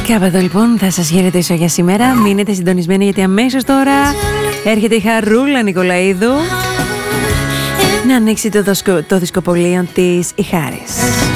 Κάπου εδώ λοιπόν θα σας χαιρετήσω για σήμερα. Μείνετε συντονισμένοι γιατί αμέσως τώρα έρχεται η Χαρούλα Νικολαίδου να ανοίξει το δισκοπωλείο της η Χάρης.